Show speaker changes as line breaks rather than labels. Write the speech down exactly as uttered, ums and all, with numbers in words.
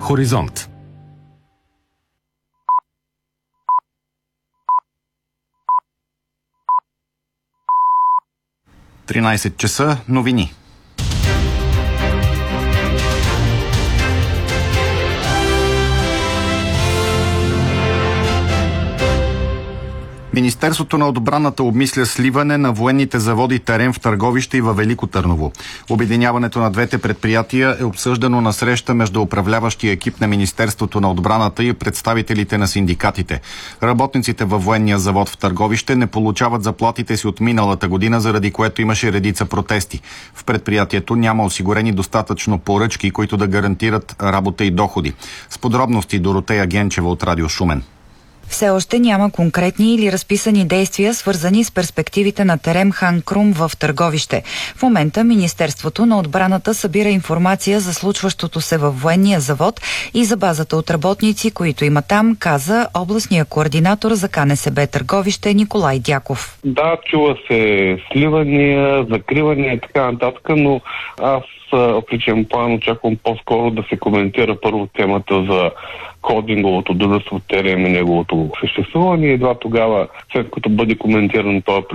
Хоризонт.
тринайсет часа, новини. Министерството на отбраната обмисля сливане на военните заводи Терем в Търговище и във Велико Търново. Обединяването на двете предприятия е обсъждано на среща между управляващия екип на Министерството на отбраната и представителите на синдикатите. Работниците във военния завод в Търговище не получават заплатите си от миналата година, заради което имаше редица протести. В предприятието няма осигурени достатъчно поръчки, които да гарантират работа и доходи. С подробности Доротея Генчева от Радио Шумен.
Все още няма конкретни или разписани действия, свързани с перспективите на Терем Хан Крум в Търговище. В момента Министерството на отбраната събира информация за случващото се във военния завод и за базата от работници, които има там, каза областния координатор за Ка Не Се Бе Търговище Николай Дяков.
Да, чува се сливания, закривания и така нататък, но аз в личен план очаквам по-скоро да се коментира първо темата за холдинговото дружество Терем и неговото съществуване. Едва тогава, след като бъде коментиран този